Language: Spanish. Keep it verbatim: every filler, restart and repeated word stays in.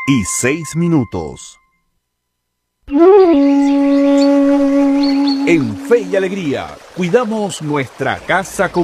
y seis minutos. En Fe y Alegría, cuidamos nuestra casa común.